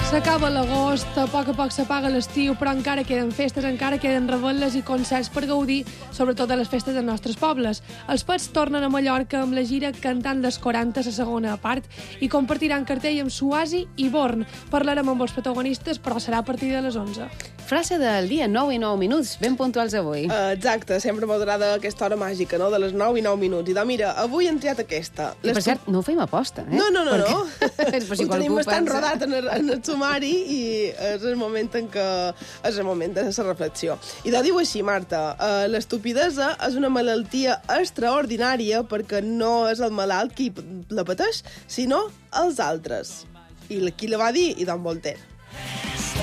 S'acaba l'agost, a poc s'apaga l'estiu, però encara queden festes, encara queden revetlles i concerts per gaudir, sobretot de les festes dels nostres pobles. Els Pets tornen a Mallorca amb la gira Cantant les 40, la segona part, i compartiran cartell amb Suasi i Born. Parlarem amb els protagonistes, però serà a partir de les 11. Frase del dia, 9 i 9 minuts, ben puntuals avui. Exacte, sempre m'agrada aquesta hora màgica, no?, de les 9 i 9 minuts. I doncs mira, avui hem triat aquesta. I per cert, no ho fem aposta, eh? No. Ho tenim bastant rodat en el sumari i és el moment en què és el moment de la reflexió. I de diu així, Marta, l'estupidesa és una malaltia extraordinària perquè no és el malalt qui la pateix, sinó els altres. I qui la va dir? I Don Voltaire.